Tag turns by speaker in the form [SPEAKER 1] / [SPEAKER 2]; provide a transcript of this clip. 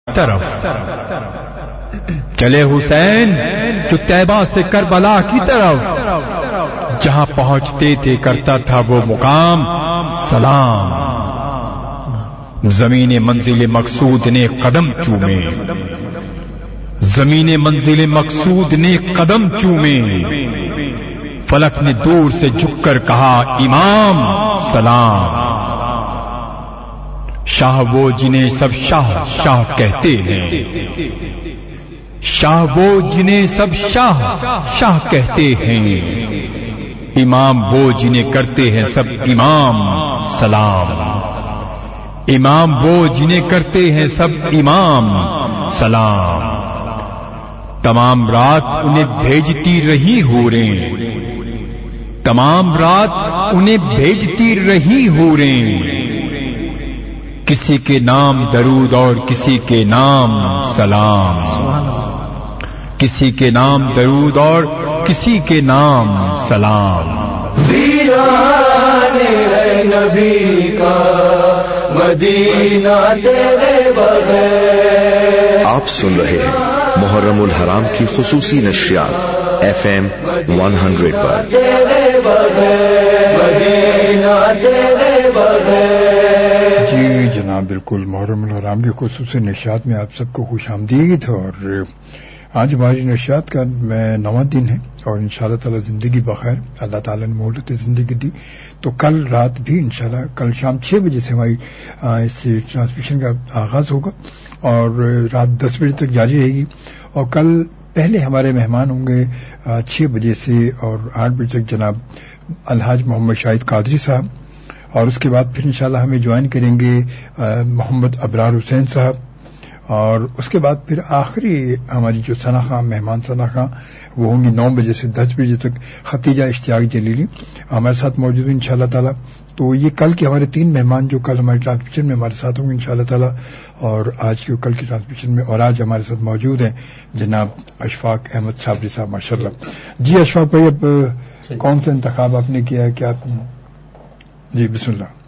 [SPEAKER 1] طرف چلے حسین تو طیبہ سے کربلا کی طرف، جہاں پہنچتے تھے کرتا تھا وہ مقام سلام، زمین منزل مقصود نے قدم چومے، زمین منزل مقصود نے قدم چومے، فلک نے دور سے جھک کر کہا امام سلام، شاہ وہ جنہیں سب شاہ شاہ کہتے ہیں، شاہ وہ جنہیں سب شاہ شاہ کہتے ہیں، امام وہ جنہیں کرتے ہیں سب امام سلام، امام وہ جنہیں کرتے ہیں سب امام سلام، تمام رات انہیں بھیجتی رہی حوریں، تمام رات انہیں بھیجتی رہی حوریں، کسی کے نام درود اور کسی کے نام سلام، کسی کے نام درود اور کسی کے نام سلام،
[SPEAKER 2] ویران ہے نبی کا مدینہ تیرے بغیر۔
[SPEAKER 3] آپ سن رہے ہیں محرم الحرام کی خصوصی نشریات FM 100 پر۔
[SPEAKER 2] تیرے بغیر مدینہ تیرے بغیر۔
[SPEAKER 4] جی جناب، بالکل محرم الحرام کی خصوصی نشریات میں آپ سب کو خوش آمدید، اور آج ہماری نشریات کا 9واں دن ہے، اور انشاءاللہ تعالی زندگی بخیر اللہ تعالی نے مہلت زندگی دی تو کل رات بھی انشاءاللہ کل شام 6 بجے سے ہماری اس ٹرانسمیشن کا آغاز ہوگا اور رات 10 بجے تک جاری رہے گی، اور کل پہلے ہمارے مہمان ہوں گے 6 بجے سے اور 8 بجے تک جناب الحاج محمد شاہد قادری صاحب، اور اس کے بعد پھر انشاءاللہ ہمیں جوائن کریں گے محمد ابرار حسین صاحب، اور اس کے بعد پھر آخری ہماری جو ثنا خاں مہمان ثنا خاں وہ ہوں گی 9 بجے سے 10 بجے تک ختیجہ اشتیاق جلیلی ہمارے ساتھ موجود ہیں انشاءاللہ تعالی۔ تو یہ کل کے ہمارے 3 مہمان جو کل ہماری ٹرانسمیشن میں ہمارے ساتھ ہوں گے انشاءاللہ تعالی، اور آج کی کل کی ٹرانسمیشن میں، اور آج ہمارے ساتھ موجود ہیں جناب اشفاق احمد صابری صاحب ماشاءاللہ۔ جی اشفاق بھائی، اب کون سا انتخاب آپ نے کیا ہے کہ آپ؟ جی بسم اللہ۔